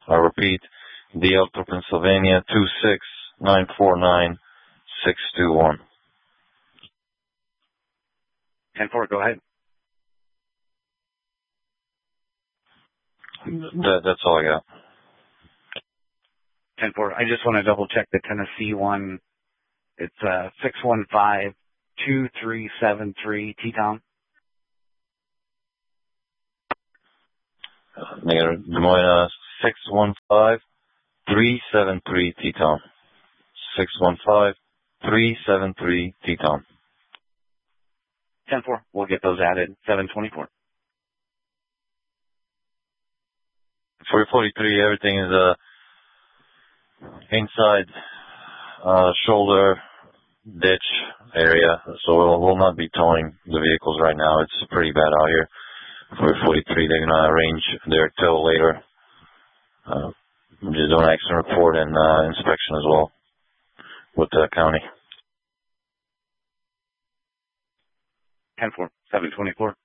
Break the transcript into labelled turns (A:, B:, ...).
A: I repeat, Delta, Pennsylvania, 26949-621.
B: 10-4, go ahead.
A: That's all I got.
B: 10-4, I just want to double check the Tennessee one. It's 615-2373 T-Town.
A: Des Moines, 615-373 T-Town. 615-373 T-Town.
B: 10-4, we'll get those added. 724.
A: 443, everything is inside shoulder ditch area, so we'll not be towing the vehicles right now. It's pretty bad out here. 443, they're going to arrange their tow later. Just do an accident report and inspection as well with the county.
B: 10-4, 724.